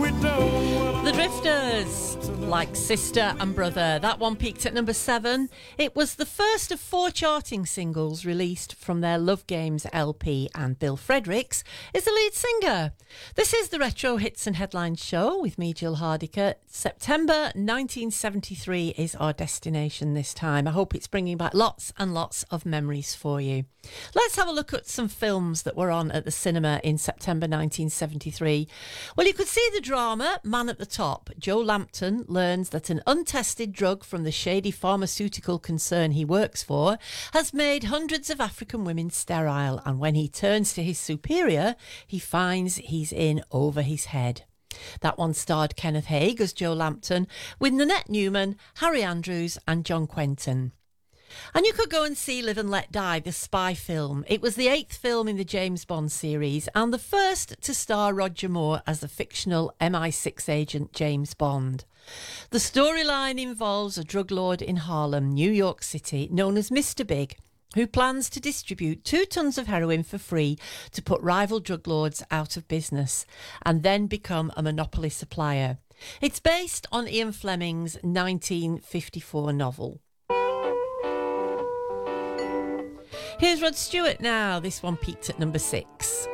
The Drifters, like sister and brother. That one peaked at number 7. It was the first of 4 charting singles released from their Love Games LP, and Bill Fredericks is the lead singer. This is the Retro Hits and Headlines show with me, Jill Hardiker. September 1973 is our destination this time. I hope it's bringing back lots and lots of memories for you. Let's have a look at some films that were on at the cinema in September 1973. Well, you could see the drama Man at the Top. Joe Lampton learns that an untested drug from the shady pharmaceutical concern he works for has made hundreds of African women sterile, and when he turns to his superior, he finds he's in over his head. That one starred Kenneth Haig as Joe Lampton, with Nanette Newman, Harry Andrews and John Quentin. And you could go and see Live and Let Die, the spy film. It was the 8th film in the James Bond series and the first to star Roger Moore as the fictional MI6 agent James Bond. The storyline involves a drug lord in Harlem, New York City, known as Mr. Big, who plans to distribute 2 tons of heroin for free to put rival drug lords out of business and then become a monopoly supplier. It's based on Ian Fleming's 1954 novel. Here's Rod Stewart now. This one peaked at number 6.